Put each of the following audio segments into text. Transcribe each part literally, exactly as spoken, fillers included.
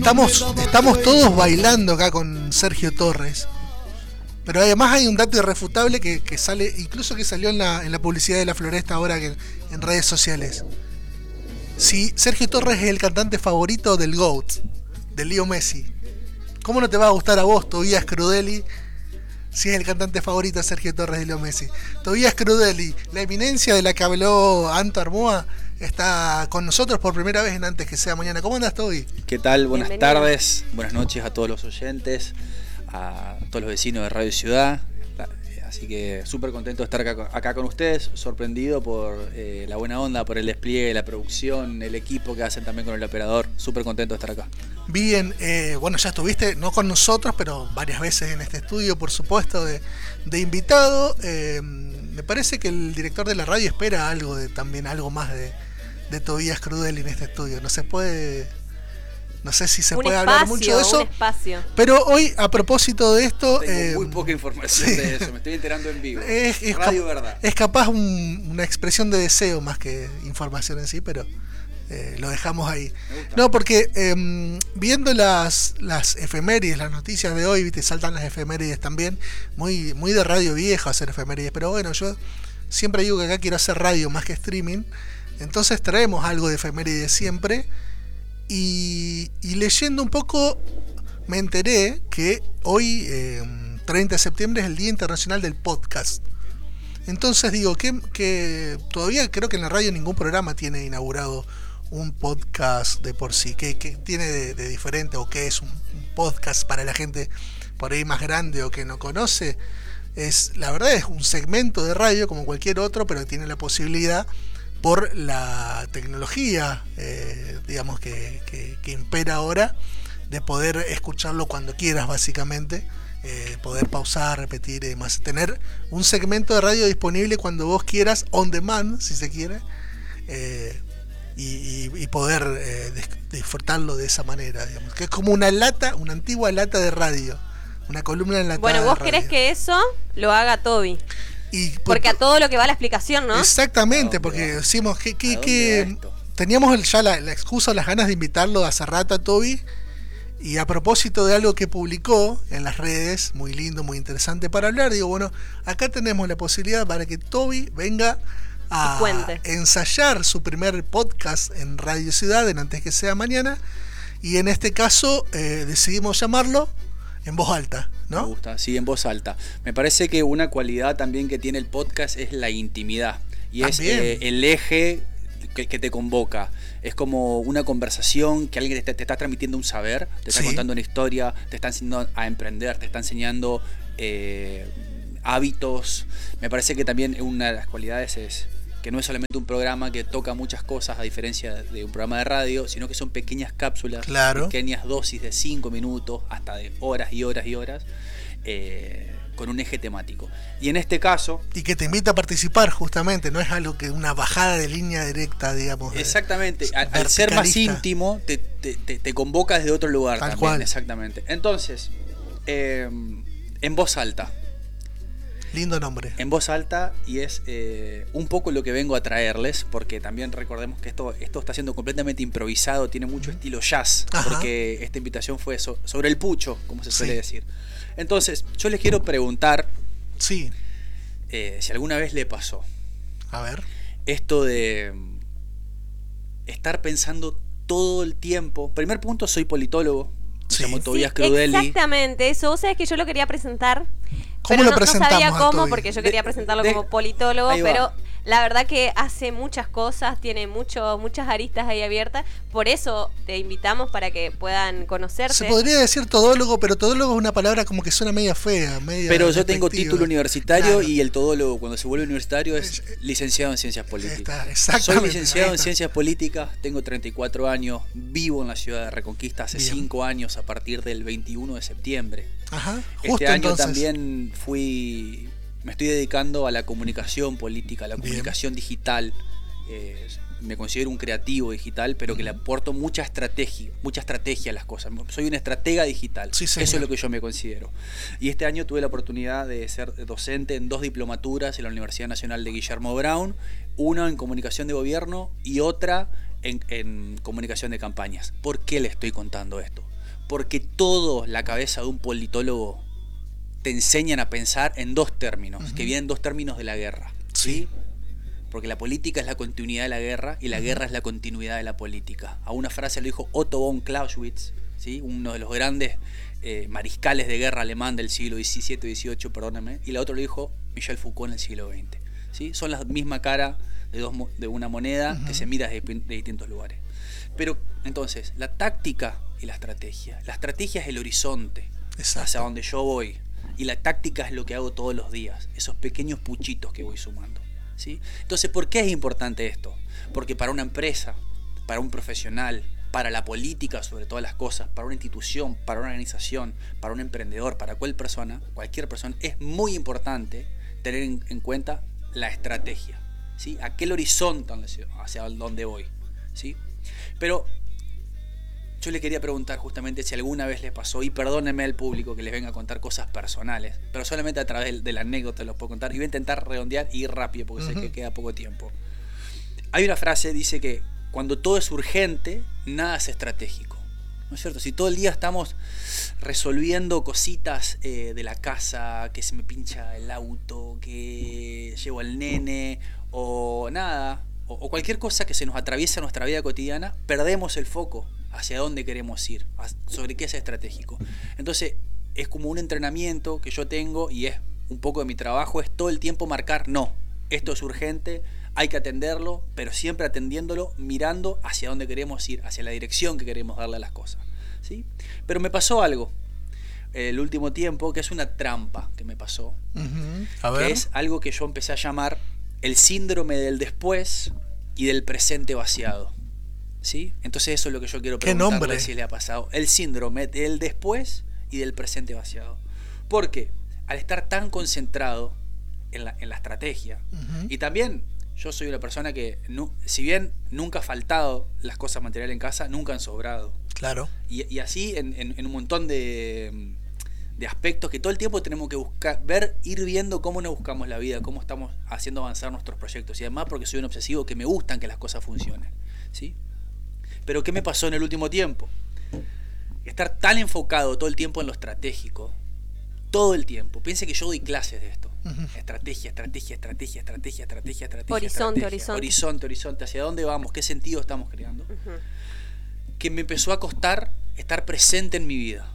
Estamos, estamos todos bailando acá con Sergio Torres. Pero además hay un dato irrefutable que, que sale, incluso que salió en la, en la publicidad de la Floresta ahora que, en redes sociales. Si Sergio Torres es el cantante favorito del GOAT, de Leo Messi, ¿cómo no te va a gustar a vos, Tobías Crudeli, si es el cantante favorito de Sergio Torres de Leo Messi? Tobías Crudeli, la eminencia de la que habló Anto Armoa, está con nosotros por primera vez en Antes que sea mañana. ¿Cómo andas, Toby? ¿Qué tal? Buenas Bienvenido. tardes, buenas noches a todos los oyentes, a todos los vecinos de Radio Ciudad. Así que súper contento de estar acá, acá con ustedes, sorprendido por eh, la buena onda, por el despliegue, la producción, el equipo que hacen también con el operador. Súper contento de estar acá. Bien, eh, bueno, ya estuviste, no con nosotros, pero varias veces en este estudio, por supuesto, de, de invitado. Eh, me parece que el director de la radio espera algo de también algo más de, de Tobías Crudeli en este estudio. No se puede... No sé si se un puede espacio, hablar mucho de eso. Un espacio. Pero hoy, a propósito de esto... Tengo eh, muy poca información sí. de eso, me estoy enterando en vivo. Es, es Radio cap- Verdad. Es capaz un, una expresión de deseo más que información en sí, pero eh, lo dejamos ahí. No, porque eh, viendo las, las efemérides, las noticias de hoy, viste, saltan las efemérides también. Muy, muy de radio viejo hacer efemérides, pero bueno, yo siempre digo que acá quiero hacer radio más que streaming. Entonces traemos algo de efemérides siempre. Y, y leyendo un poco me enteré que hoy, eh, treinta de septiembre, es el Día Internacional del Podcast. Entonces digo que, que todavía creo que en la radio ningún programa tiene inaugurado un podcast de por sí. ¿Qué, qué tiene de, de diferente o qué es un, un podcast para la gente por ahí más grande o que no conoce? Es, la verdad es un segmento de radio como cualquier otro, pero tiene la posibilidad, por la tecnología, eh, digamos, que, que, que impera ahora, de poder escucharlo cuando quieras, básicamente, eh, poder pausar, repetir y demás. Tener un segmento de radio disponible cuando vos quieras, on demand, si se quiere, eh, y, y, y poder eh, disfrutarlo de esa manera, digamos. Que es como una lata, una antigua lata de radio, una columna enlatada. Bueno, vos de radio. querés que eso lo haga Toby. Y por, porque a todo lo que va la explicación, ¿no? Exactamente, ¿A dónde porque va? decimos que, que, ¿A que dónde va esto? teníamos el, ya la, la excusa, las ganas de invitarlo hace rato a Toby. Y a propósito de algo que publicó en las redes, muy lindo, muy interesante para hablar, digo, bueno, acá tenemos la posibilidad para que Toby venga a ensayar su primer podcast en Radio Ciudad, en Antes que sea mañana. Y en este caso eh, decidimos llamarlo en voz alta, ¿no? Me gusta, sí, en voz alta. Me parece que una cualidad también que tiene el podcast es la intimidad. Y también es eh, el eje que, que te convoca. Es como una conversación que alguien te, te está transmitiendo un saber, te está sí. contando una historia, te está enseñando a emprender, te está enseñando eh, hábitos. Me parece que también una de las cualidades es que no es solamente un programa que toca muchas cosas a diferencia de un programa de radio, sino que son pequeñas cápsulas, claro. pequeñas dosis de cinco minutos, hasta de horas y horas y horas, eh, con un eje temático. Y en este caso... Y que te invita a participar justamente, no es algo que una bajada de línea directa, digamos. Exactamente, al, al ser más íntimo, te, te, te, te convoca desde otro lugar. Tal también, cual. Exactamente. Entonces, eh, en voz alta. Lindo nombre. En voz alta, y es eh, un poco lo que vengo a traerles, porque también recordemos que esto, esto está siendo completamente improvisado, tiene mucho estilo jazz, Ajá. porque esta invitación fue so, sobre el pucho, como se suele sí. decir. Entonces, yo les quiero preguntar sí. eh, si alguna vez le pasó. A ver. Esto de estar pensando todo el tiempo. Primer punto, soy politólogo. Sí. Me llamo Tobías sí, Crudeli. Exactamente, eso. Vos sabés que yo lo quería presentar. ¿Cómo pero lo no, presentamos? No sabía cómo, Toby? porque yo quería presentarlo de, como politólogo, pero va. la verdad que hace muchas cosas, tiene mucho, muchas aristas ahí abiertas. Por eso te invitamos para que puedan conocerte. Se podría decir todólogo, pero todólogo es una palabra como que suena media fea, media Pero yo tengo despectiva. título universitario, claro. Y el todólogo cuando se vuelve universitario es Es- licenciado en Ciencias Políticas. Está, Soy exactamente, licenciado ahí en está. Ciencias Políticas, tengo treinta y cuatro años, vivo en la ciudad de Reconquista hace Bien. cinco años a partir del veintiuno de septiembre. Ajá, justo Este año entonces. también fui, me estoy dedicando a la comunicación política, a la Bien. comunicación digital. Eh, me considero un creativo digital, pero que le aporto mucha estrategia, mucha estrategia a las cosas. Soy un estratega digital. Sí, Eso señor. es lo que yo me considero. Y este año tuve la oportunidad de ser docente en dos diplomaturas en la Universidad Nacional de Guillermo Brown, una en comunicación de gobierno y otra en, en comunicación de campañas. ¿Por qué le estoy contando esto? Porque todo la cabeza de un politólogo te enseñan a pensar en dos términos, uh-huh. que vienen dos términos de la guerra. ¿sí? ¿sí? Porque la política es la continuidad de la guerra y la uh-huh. guerra es la continuidad de la política. A una frase lo dijo Otto von Clausewitz, ¿sí? uno de los grandes eh, mariscales de guerra alemán del siglo diecisiete dieciocho, perdóname, y la otra lo dijo Michel Foucault en el siglo veinte. ¿sí? Son la misma cara de, dos, de una moneda uh-huh. que se mira de, de distintos lugares. Pero entonces, la táctica y la estrategia. La estrategia es el horizonte, Exacto. hacia donde yo voy. Y la táctica es lo que hago todos los días, esos pequeños puchitos que voy sumando. ¿sí? Entonces, ¿por qué es importante esto? Porque para una empresa, para un profesional, para la política sobre todas las cosas, para una institución, para una organización, para un emprendedor, para cualquier persona, cualquier persona, es muy importante tener en, en cuenta la estrategia. ¿sí? Aquel horizonte hacia donde voy. ¿sí? Pero yo le quería preguntar justamente si alguna vez les pasó, y perdónenme al público que les venga a contar cosas personales, pero solamente a través de la anécdota los puedo contar, y voy a intentar redondear y ir rápido porque uh-huh. sé que queda poco tiempo. Hay una frase, dice que cuando todo es urgente, nada es estratégico. ¿No es cierto? Si todo el día estamos resolviendo cositas eh, de la casa, que se me pincha el auto, que llevo al nene, o nada, o, o cualquier cosa que se nos atraviesa en nuestra vida cotidiana, perdemos el foco hacia dónde queremos ir, sobre qué es estratégico. Entonces, es como un entrenamiento que yo tengo, y es un poco de mi trabajo, es todo el tiempo marcar, no, esto es urgente, hay que atenderlo, pero siempre atendiéndolo, mirando hacia dónde queremos ir, hacia la dirección que queremos darle a las cosas. ¿sí? Pero me pasó algo el último tiempo, que es una trampa que me pasó, uh-huh. a ver. Que es algo que yo empecé a llamar el síndrome del después y del presente vaciado. ¿sí? Entonces eso es lo que yo quiero preguntarle si le ha pasado. El síndrome del después y del presente vaciado. Porque al estar tan concentrado en la, en la estrategia, uh-huh. y también yo soy una persona que, no, si bien nunca ha faltado las cosas materiales en casa, nunca han sobrado. Claro. Y, y así en, en, en un montón de, de aspectos que todo el tiempo tenemos que buscar, ver, ir viendo cómo nos buscamos la vida, cómo estamos haciendo avanzar nuestros proyectos. Y además porque soy un obsesivo que me gustan que las cosas funcionen. ¿sí? Pero ¿qué me pasó en el último tiempo? Estar tan enfocado todo el tiempo en lo estratégico, todo el tiempo. Piense que yo doy clases de esto. Uh-huh. Estrategia, estrategia, estrategia, estrategia, estrategia, estrategia. Horizonte, estrategia, horizonte. Horizonte, horizonte. ¿Hacia dónde vamos? ¿Qué sentido estamos creando? Uh-huh. Que me empezó a costar estar presente en mi vida.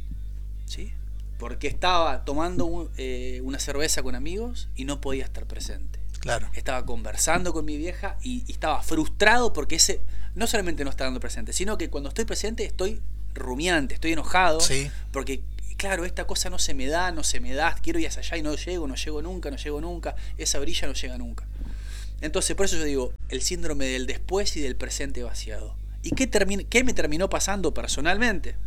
¿Sí? Porque estaba tomando un, eh, una cerveza con amigos y no podía estar presente. Claro. Estaba conversando con mi vieja y, y estaba frustrado porque ese no solamente no está dando presente, sino que cuando estoy presente estoy rumiante, estoy enojado, sí. porque claro, esta cosa no se me da, no se me da, quiero ir hacia allá y no llego, no llego nunca, no llego nunca, esa brilla no llega nunca. Entonces, por eso yo digo, el síndrome del después y del presente vaciado. ¿Y qué, termi- qué me terminó pasando personalmente?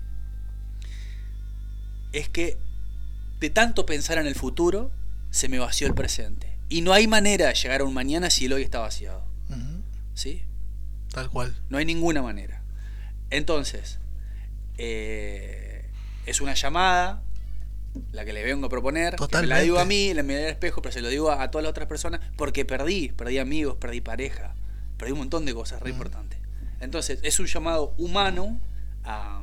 Es que de tanto pensar en el futuro, se me vació el presente. Y no hay manera de llegar a un mañana si el hoy está vaciado. Uh-huh. ¿Sí? Tal cual. No hay ninguna manera. Entonces, eh, es una llamada, la que le vengo a proponer, que me la digo a mí, la miré al espejo, pero se lo digo a, a todas las otras personas, porque perdí, perdí amigos, perdí pareja, perdí un montón de cosas re uh-huh. importantes. Entonces, es un llamado humano a,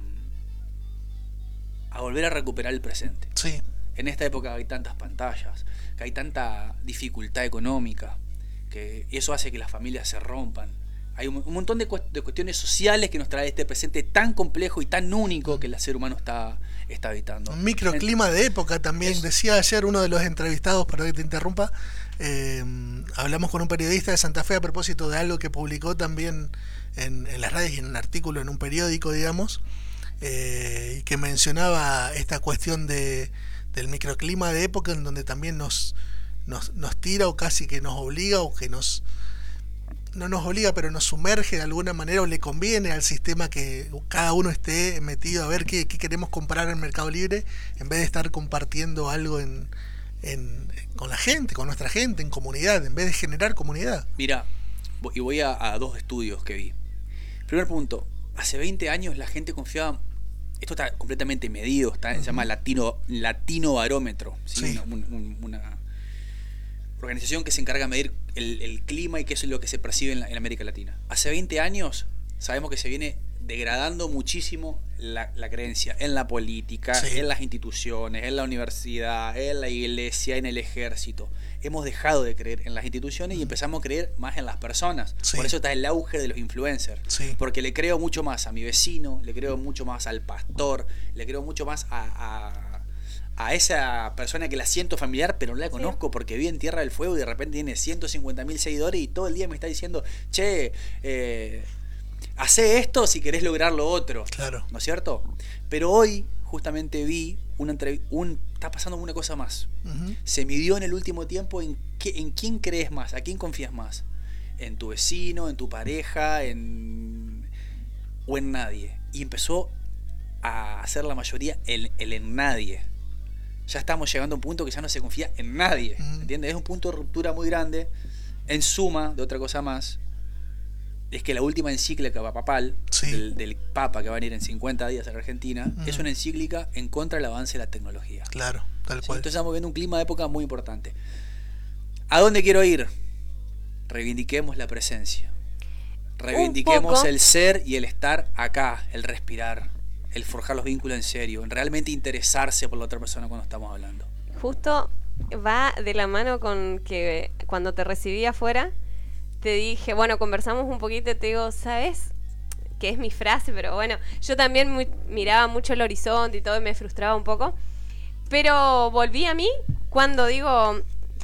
a volver a recuperar el presente. Sí. En esta época hay tantas pantallas, que hay tanta dificultad económica, que eso hace que las familias se rompan. Hay un, un montón de, cu- de cuestiones sociales que nos trae este presente tan complejo y tan único que el ser humano está, está habitando. Un microclima de época también. Es, decía ayer uno de los entrevistados, perdón que te interrumpa, eh, hablamos con un periodista de Santa Fe a propósito de algo que publicó también en, en las redes y en un artículo en un periódico, digamos, eh, que mencionaba esta cuestión de del microclima de época, en donde también nos, nos, nos tira o casi que nos obliga o que nos no nos obliga pero nos sumerge de alguna manera o le conviene al sistema que cada uno esté metido a ver qué, qué queremos comprar en Mercado Libre en vez de estar compartiendo algo en, en con la gente, con nuestra gente, en comunidad, en vez de generar comunidad. Mira, y voy a, a dos estudios que vi. Primer punto, hace veinte años la gente confiaba. Esto está completamente medido, está, uh-huh. se llama Latino, Latino Barómetro, ¿sí? Sí. Una, un, una organización que se encarga de medir el, el clima y qué es lo que se percibe en, la, en América Latina. Hace veinte años sabemos que se viene degradando muchísimo la, la creencia en la política, sí. en las instituciones, en la universidad, en la iglesia, en el ejército. Hemos dejado de creer en las instituciones y empezamos a creer más en las personas. Sí. Por eso está el auge de los influencers. Sí. Porque le creo mucho más a mi vecino, le creo mucho más al pastor, le creo mucho más a, a, a esa persona que la siento familiar, pero no la conozco, sí. porque vive en Tierra del Fuego y de repente tiene ciento cincuenta mil seguidores y todo el día me está diciendo, che, eh, hacé esto si querés lograr lo otro. Claro. ¿No es cierto? Pero hoy justamente vi una entrevista, un, está pasando una cosa más. Uh-huh. Se midió en el último tiempo en, qué, en quién crees más, a quién confías más. En tu vecino, en tu pareja, en o en nadie. Y empezó a hacer la mayoría el, el en nadie. Ya estamos llegando a un punto que ya no se confía en nadie. Uh-huh. ¿Entiendes? Es un punto de ruptura muy grande. En suma, de otra cosa más, es que la última encíclica papal sí. del, del Papa que va a venir en cincuenta días a la Argentina mm. es una encíclica en contra del avance de la tecnología. Claro, tal ¿Sí? cual. Entonces estamos viendo un clima de época muy importante. ¿A dónde quiero ir? Reivindiquemos la presencia. Reivindiquemos el ser y el estar acá, el respirar, el forjar los vínculos en serio, en realmente interesarse por la otra persona cuando estamos hablando. Justo va de la mano con que cuando te recibí afuera te dije, bueno, conversamos un poquito y te digo, ¿sabes? Que es mi frase, pero bueno, yo también muy, miraba mucho el horizonte y todo y me frustraba un poco, pero volví a mí cuando digo,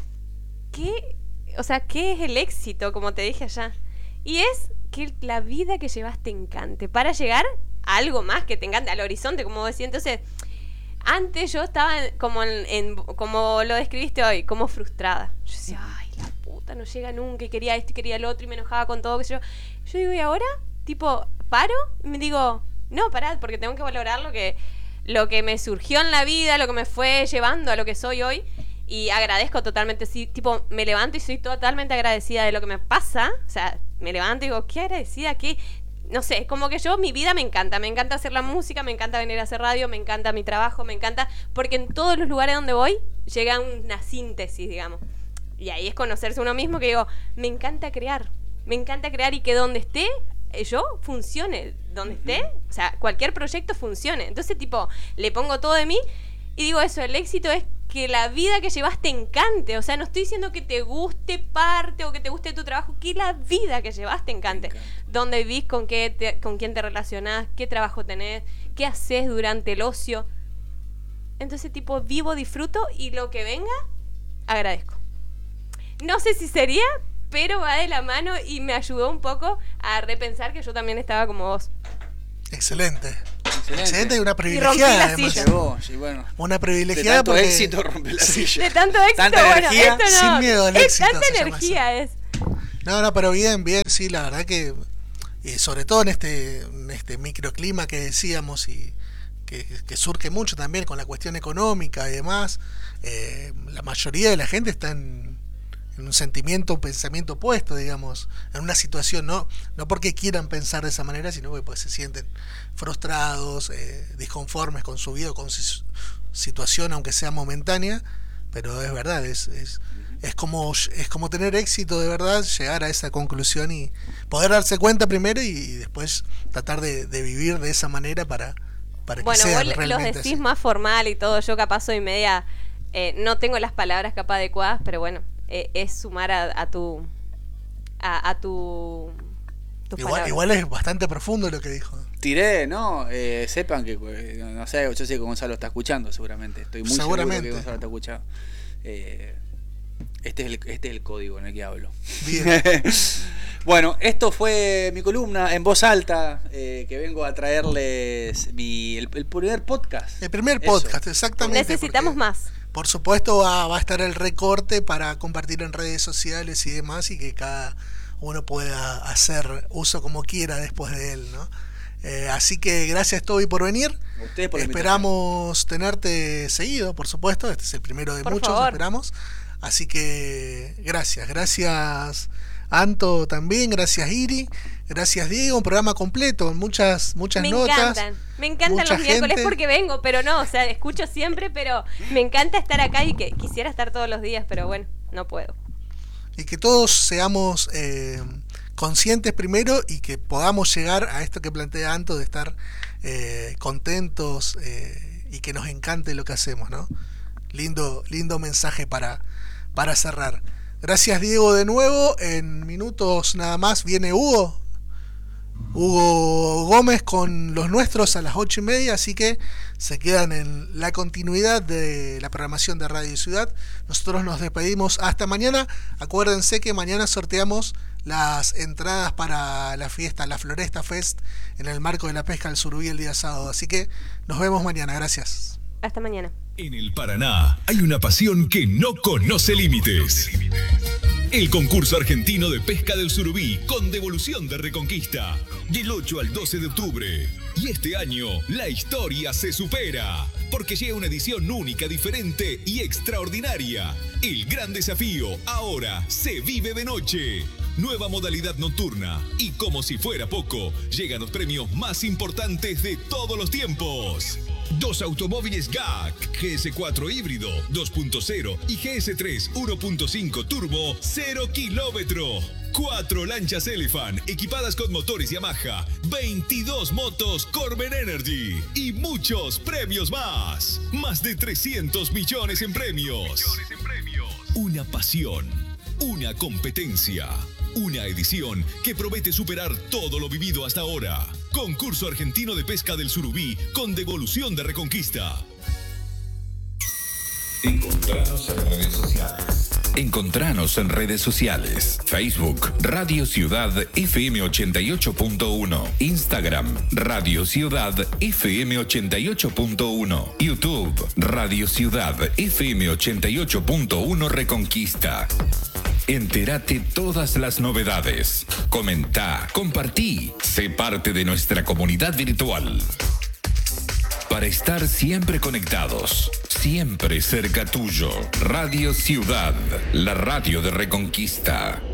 ¿qué? O sea, ¿qué es el éxito? Como te dije allá. Y es que la vida que llevas te encante, para llegar a algo más que te encante, al horizonte, como decía. Entonces, antes yo estaba como, en, en, como lo describiste hoy, como frustrada. Yo decía, ay, la puta, no llega nunca, y quería esto y quería lo otro, y me enojaba con todo, que yo. Yo digo, ¿y ahora? Tipo, paro y me digo, no, parad, porque tengo que valorar lo que, lo que me surgió en la vida, lo que me fue llevando a lo que soy hoy. Y agradezco totalmente, sí, tipo, me levanto y soy totalmente agradecida de lo que me pasa. O sea, me levanto y digo, qué agradecida, qué... No sé, como que yo, mi vida me encanta. Me encanta hacer la música, me encanta venir a hacer radio, me encanta mi trabajo, me encanta... Porque en todos los lugares donde voy, llega una síntesis, digamos. Y ahí es conocerse uno mismo, que digo, me encanta crear. Me encanta crear y que donde esté, yo funcione. Donde esté, o sea, cualquier proyecto funcione. Entonces, tipo, le pongo todo de mí y digo eso, el éxito es que la vida que llevas te encante. O sea, no estoy diciendo que te guste parte o que te guste tu trabajo, que la vida que llevas te encante. Me encanta. Dónde vivís, con qué te, con quién te relacionás, qué trabajo tenés, qué haces durante el ocio. Entonces, tipo, vivo, disfruto y lo que venga, agradezco. No sé si sería, pero va de la mano y me ayudó un poco a repensar que yo también estaba como vos. Excelente. Excelente. Excelente y una privilegiada. Y Llegó, sí, bueno. Una privilegiada. De tanto porque... éxito rompe la silla. De tanto éxito, tanta bueno, energía. esto no. Sin miedo al es éxito. Tanta energía es. No, no, pero bien, bien, sí, la verdad que, y sobre todo en este, en este microclima que decíamos y que, que surge mucho también con la cuestión económica y demás, eh, la mayoría de la gente está en, en un sentimiento, un pensamiento opuesto, digamos, en una situación, no, no porque quieran pensar de esa manera, sino porque pues, se sienten frustrados, eh, disconformes con su vida o con su situación, aunque sea momentánea, pero es verdad, es, es Es como, es como tener éxito de verdad, llegar a esa conclusión y poder darse cuenta primero y después tratar de, de vivir de esa manera para, para bueno, que sea vos realmente los decís así. más formal y todo, yo capaz soy media, eh, no tengo las palabras capaz adecuadas, pero bueno, eh, es sumar a, a tu a, a tu tus igual, igual es bastante profundo lo que dijo. Tiré, ¿no? Eh, sepan que, no sé, yo sé que Gonzalo está escuchando seguramente, estoy muy seguramente. seguro que Gonzalo está escuchando. Eh, Este es, el, este es el código en el que hablo. Bien. Bueno, esto fue mi columna en voz alta, eh, que vengo a traerles mi, el, el primer podcast. El primer podcast, eso. Exactamente. Necesitamos más. Por supuesto va, va a estar el recorte para compartir en redes sociales y demás y que cada uno pueda hacer uso como quiera después de él, ¿no? Eh, así que gracias Toby por venir. A ustedes por la Esperamos tenerte seguido, por supuesto. Este es el primero de por muchos, favor. Esperamos. Así que gracias, gracias Anto también, gracias Iri, gracias Diego, un programa completo, muchas muchas me notas. Me encantan, me encantan los miércoles gente. Porque vengo, pero no, o sea, escucho siempre, pero me encanta estar acá y que quisiera estar todos los días, pero bueno, no puedo. Y que todos seamos eh, conscientes primero y que podamos llegar a esto que plantea Anto de estar eh, contentos eh, y que nos encante lo que hacemos, ¿no? Lindo, lindo mensaje para, para cerrar. Gracias, Diego, de nuevo. En minutos nada más viene Hugo. Hugo Gómez con los nuestros a las ocho y media, así que se quedan en la continuidad de la programación de Radio Ciudad. Nosotros nos despedimos hasta mañana. Acuérdense que mañana sorteamos las entradas para la fiesta, la Floresta Fest, en el marco de la pesca del surubí el día sábado. Así que nos vemos mañana. Gracias. Hasta mañana. En el Paraná hay una pasión que no conoce límites. El concurso argentino de pesca del surubí con devolución de Reconquista. Del ocho al doce de octubre. Y este año la historia se supera. Porque llega una edición única, diferente y extraordinaria. El gran desafío ahora se vive de noche. Nueva modalidad nocturna. Y como si fuera poco, llegan los premios más importantes de todos los tiempos. Dos automóviles G A C, G S cuatro híbrido dos punto cero y G S tres uno punto cinco turbo cero kilómetro. Cuatro lanchas Elephant equipadas con motores Yamaha. veintidós motos Corben Energy. Y muchos premios más. Más de trescientos millones en premios. Una pasión. Una competencia. Una edición que promete superar todo lo vivido hasta ahora. Concurso argentino de pesca del surubí con devolución de Reconquista. Encontranos en redes sociales. Encontranos en redes sociales. Facebook, Radio Ciudad F M ochenta y ocho punto uno. Instagram, Radio Ciudad F M ochenta y ocho punto uno. YouTube, Radio Ciudad F M ochenta y ocho punto uno Reconquista. Entérate todas las novedades. Comentá, compartí. Sé parte de nuestra comunidad virtual. Para estar siempre conectados, siempre cerca tuyo. Radio Ciudad, la radio de Reconquista.